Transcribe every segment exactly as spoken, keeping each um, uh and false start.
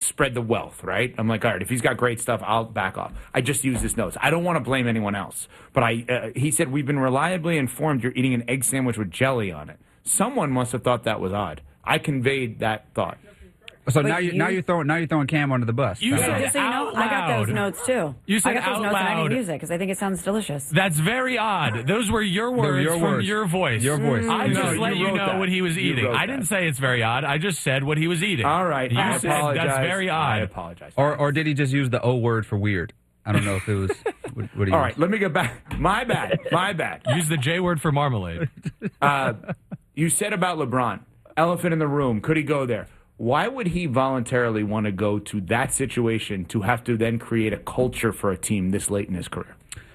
spread the wealth, right? I'm like, all right, if he's got great stuff, I'll back off. I just use his notes. I don't want to blame anyone else. But I, uh, he said, we've been reliably informed you're eating an egg sandwich with jelly on it. Someone must have thought that was odd. I conveyed that thought. So But now you, you- now you're throwing now you're throwing Cam under the bus. You That's said all. Just so you know, out I got those loud. notes too. You said I got those out notes and I loud. need music because I think it sounds delicious. That's very odd. Those were your words your from words. your voice. Your voice. I You just know, let you you, wrote know that. what he was You eating. wrote I didn't that. say it's very odd. I just said what he was eating. All right. You I said apologize. that's very I odd. apologize. Or or did he just use the O word for weird? I don't know if it was. What, what he All used. right, let me get back. My bad. My bad. Use the J word for marmalade. Uh, you said about LeBron, elephant in the room. Could he go there? Why would he voluntarily want to go to that situation to have to then create a culture for a team this late in his career?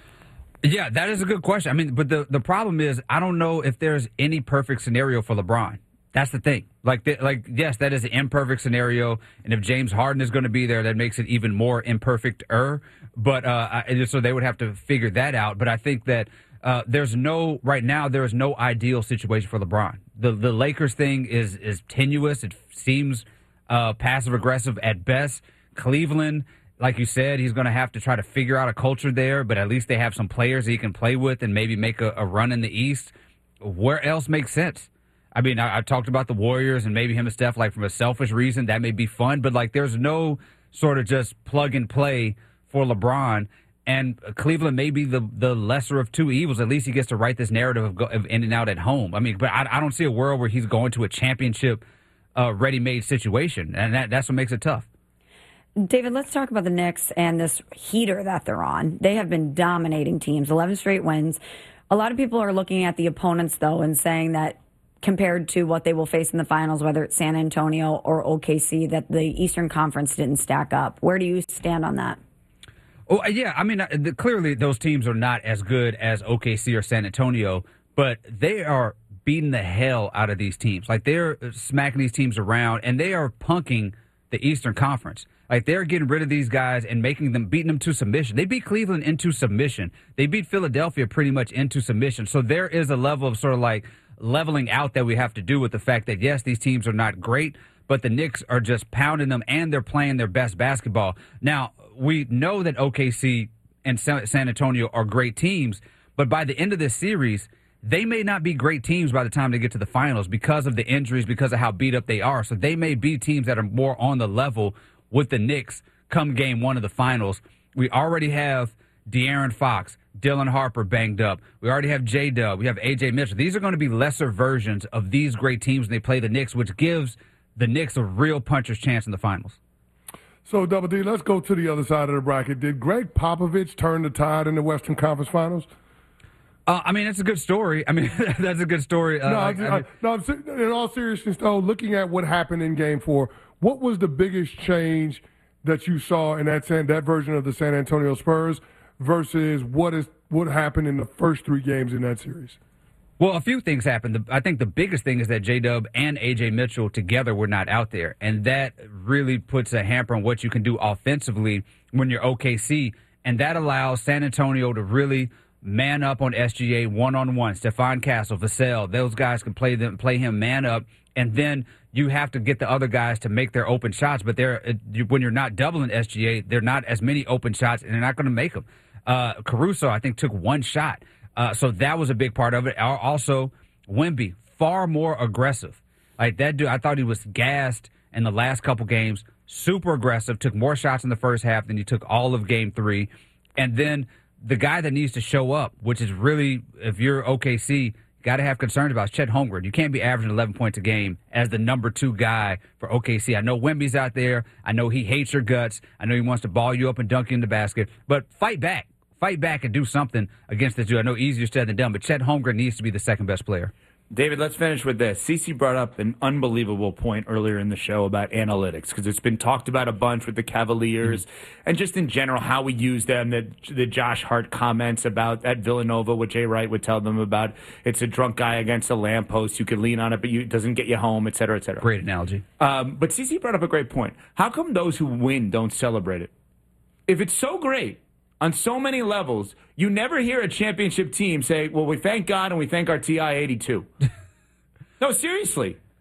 Yeah, that is a good question. I mean, but the, the problem is, I don't know if there's any perfect scenario for LeBron. That's the thing. Like, the, like yes, that is an imperfect scenario, and if James Harden is going to be there, that makes it even more imperfect-er. But uh, I, so they would have to figure that out. But I think that uh, there's no right now. There is no ideal situation for LeBron. The the Lakers thing is is tenuous. It seems uh, passive aggressive at best. Cleveland, like you said, he's going to have to try to figure out a culture there. But at least they have some players he can play with and maybe make a, a run in the East. Where else makes sense? I mean, I, I talked about the Warriors and maybe him and Steph, like from a selfish reason, that may be fun. But like, there's no sort of just plug and play for LeBron. And Cleveland may be the, the lesser of two evils. At least he gets to write this narrative of, go, of in and out at home. I mean, but I, I don't see a world where he's going to a championship uh, ready-made situation. And that, that's what makes it tough. David, let's talk about the Knicks and this heater that they're on. They have been dominating teams, eleven straight wins. A lot of people are looking at the opponents, though, and saying that compared to what they will face in the finals, whether it's San Antonio or O K C, that the Eastern Conference didn't stack up. Where do you stand on that? Oh, yeah. I mean, the, clearly those teams are not as good as O K C or San Antonio, but they are beating the hell out of these teams. Like, they're smacking these teams around, and they are punking the Eastern Conference. Like, they're getting rid of these guys and making them, beating them to submission. They beat Cleveland into submission. They beat Philadelphia pretty much into submission. So there is a level of sort of like leveling out that we have to do with the fact that, yes, these teams are not great, but the Knicks are just pounding them, and they're playing their best basketball. Now, we know that O K C and San Antonio are great teams, but by the end of this series, they may not be great teams by the time they get to the finals because of the injuries, because of how beat up they are. So they may be teams that are more on the level with the Knicks come game one of the finals. We already have De'Aaron Fox, Dylan Harper banged up. We already have J-Dub. We have A J Mitchell. These are going to be lesser versions of these great teams when they play the Knicks, which gives the Knicks a real puncher's chance in the finals. So, Double D, let's go to the other side of the bracket. Did Greg Popovich turn the tide in the Western Conference Finals? Uh, I mean, it's a good story. I mean, that's a good story. Uh, no, like, I, I mean, no. I'm, in all seriousness, though, looking at what happened in Game Four, what was the biggest change that you saw in that San, that version of the San Antonio Spurs versus what is what happened in the first three games in that series? Well, a few things happened. The, I think the biggest thing is that J-Dub and A J Mitchell together were not out there, and that really puts a hamper on what you can do offensively when you're O K C, and that allows San Antonio to really man up on S G A one-on-one. Stephon Castle, Vassell, those guys can play them, play him man up, and then you have to get the other guys to make their open shots, but they're, when you're not doubling S G A, they're not as many open shots, and they're not going to make them. Uh, Caruso, I think, took one shot. Uh, so that was a big part of it. Also, Wemby, far more aggressive. Like that dude, I thought he was gassed in the last couple games. Super aggressive, took more shots in the first half than he took all of game three. And then the guy that needs to show up, which is really, if you're O K C, got to have concerns about, is Chet Holmgren. You can't be averaging eleven points a game as the number two guy for O K C. I know Wemby's out there. I know he hates your guts. I know he wants to ball you up and dunk you in the basket. But fight back. Fight back and do something against this dude. I know easier said than done, but Chet Holmgren needs to be the second best player. David, let's finish with this. Cece brought up an unbelievable point earlier in the show about analytics, because it's been talked about a bunch with the Cavaliers mm-hmm. and just in general how we use them. The, the Josh Hart comments about at Villanova, what Jay Wright would tell them about, it's a drunk guy against a lamppost. You can lean on it, but you, it doesn't get you home, et cetera, et cetera. Great analogy. Um, but Cece brought up a great point. How come those who win don't celebrate it? If it's so great, on so many levels, you never hear a championship team say, well, we thank God and we thank our T I eighty-two. No, seriously.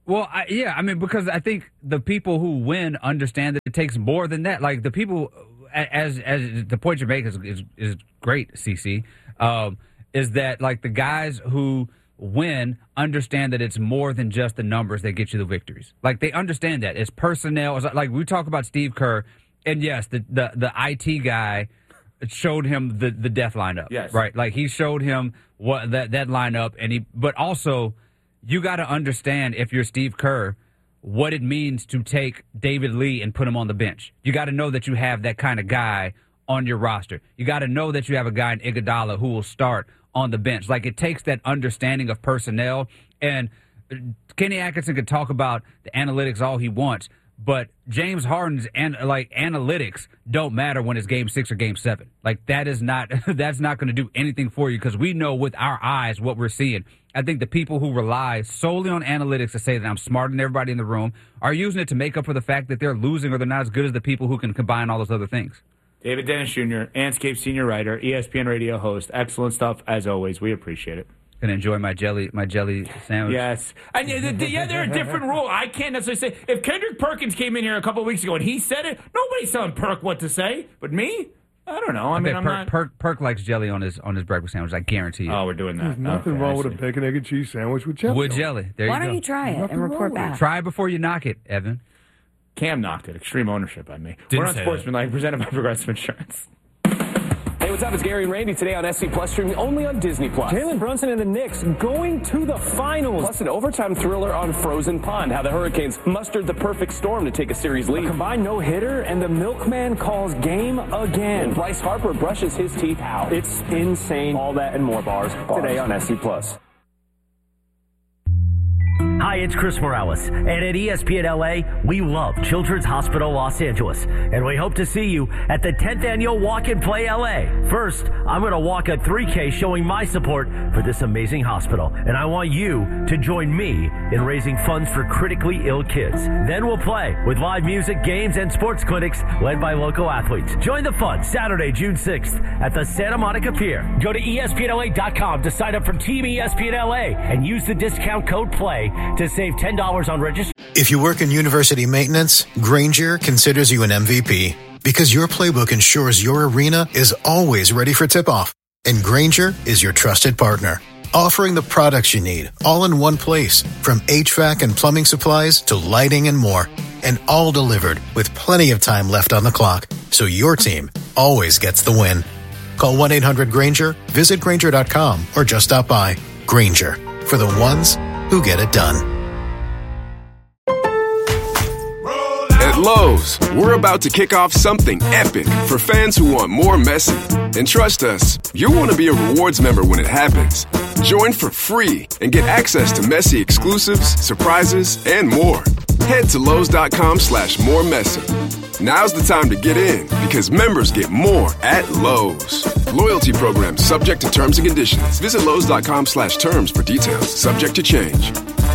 Well, I, yeah, I mean, because I think the people who win understand that it takes more than that. Like the people, as as the point you make is is, is great, C C. Um, is that like the guys who win understand that it's more than just the numbers that get you the victories. Like they understand that it's personnel. It's like we talk about Steve Kerr, and yes, the the, the I T guy showed him the, the death lineup. Yes, right. Like he showed him what that that lineup, and he. But also, you got to understand if you're Steve Kerr, what it means to take David Lee and put him on the bench. You got to know that you have that kind of guy on your roster. You got to know that you have a guy in Iguodala who will start on the bench. Like it takes that understanding of personnel. And Kenny Atkinson could talk about the analytics all he wants, but James Harden's and like analytics don't matter when it's game six or game seven. Like that is not that's not going to do anything for you because we know with our eyes what we're seeing. I think the people who rely solely on analytics to say that I'm smarter than everybody in the room are using it to make up for the fact that they're losing or they're not as good as the people who can combine all those other things. David Dennis Junior, Anscape senior writer, E S P N radio host. Excellent stuff as always. We appreciate it. Can enjoy my jelly, my jelly sandwich. Yes, and yeah, the, yeah, they're a different rule. I can't necessarily say if Kendrick Perkins came in here a couple of weeks ago and he said it, nobody's telling Perk what to say. But me, I don't know. I, I mean, I'm Perk, not. Perk, Perk likes jelly on his on his breakfast sandwich. I guarantee you. Oh, we're doing that. There's nothing okay, wrong I with a see. bacon, egg, and cheese sandwich with jelly. With jelly. There Why you go. don't you try it Nothing and report wrong with it. back? Try it before you knock it, Evan. Cam knocked it. Extreme ownership by me. Didn't we're on say Sportsmanlike, presented by Progressive Insurance. Hey, what's up? It's Gary and Randy today on S C Plus, streaming only on Disney Plus. Jalen Brunson and the Knicks going to the finals. Plus an overtime thriller on Frozen Pond, how the Hurricanes mustered the perfect storm to take a series lead. A combined no-hitter, and the milkman calls game again. And Bryce Harper brushes his teeth out. It's insane. All that and more bars, bars. Today on S C Plus. Hi, it's Chris Morales, and at E S P N L A, we love Children's Hospital Los Angeles, and we hope to see you at the tenth Annual Walk and Play L A. First, I'm going to walk a three K showing my support for this amazing hospital, and I want you to join me in raising funds for critically ill kids. Then we'll play with live music, games, and sports clinics led by local athletes. Join the fun Saturday, June sixth at the Santa Monica Pier. Go to E S P N L A dot com to sign up for Team E S P N L A and use the discount code PLAY to save ten dollars on registration. If you work in university maintenance, Grainger considers you an M V P because your playbook ensures your arena is always ready for tip-off. And Grainger is your trusted partner, offering the products you need all in one place, from H V A C and plumbing supplies to lighting and more. And all delivered with plenty of time left on the clock, so your team always gets the win. Call one eight hundred Grainger, visit Grainger dot com, or just stop by. Grainger, for the ones who get it done. At Lowe's, we're about to kick off something epic for fans who want more Messi. And trust us, you'll want to be a rewards member when it happens. Join for free and get access to Messi exclusives, surprises, and more. Head to Lowe's.com slash more Messi. Now's the time to get in because members get more at Lowe's. Loyalty program subject to terms and conditions. Visit Lowe's.com slash terms for details. Subject to change.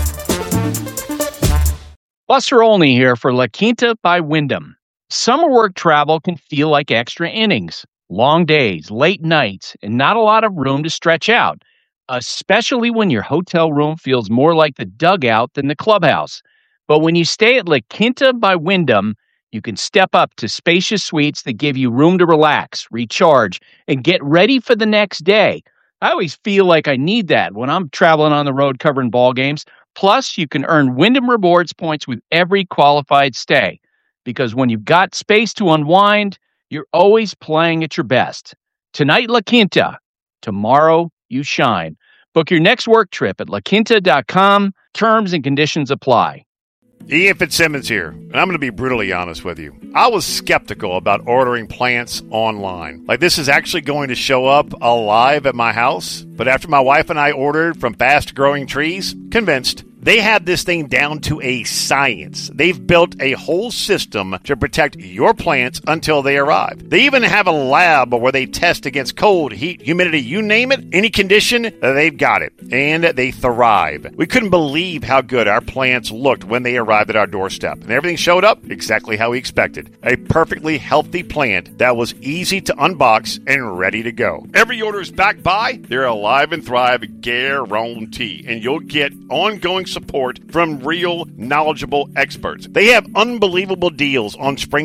Buster Olney here for La Quinta by Wyndham. Summer work travel can feel like extra innings, long days, late nights, and not a lot of room to stretch out, especially when your hotel room feels more like the dugout than the clubhouse. But when you stay at La Quinta by Wyndham, you can step up to spacious suites that give you room to relax, recharge, and get ready for the next day. I always feel like I need that when I'm traveling on the road covering ball games. Plus, you can earn Wyndham Rewards points with every qualified stay. Because when you've got space to unwind, you're always playing at your best. Tonight, La Quinta. Tomorrow, you shine. Book your next work trip at La Quinta dot com. Terms and conditions apply. Ian Fitzsimmons here, and I'm going to be brutally honest with you. I was skeptical about ordering plants online. Like, this is actually going to show up alive at my house. But after my wife and I ordered from Fast Growing Trees, convinced. They have this thing down to a science. They've built a whole system to protect your plants until they arrive. They even have a lab where they test against cold, heat, humidity, you name it, any condition, they've got it. And they thrive. We couldn't believe how good our plants looked when they arrived at our doorstep. And everything showed up exactly how we expected. A perfectly healthy plant that was easy to unbox and ready to go. Every order is backed by their Alive and Thrive guarantee. And you'll get ongoing support from real, knowledgeable experts. They have unbelievable deals on spring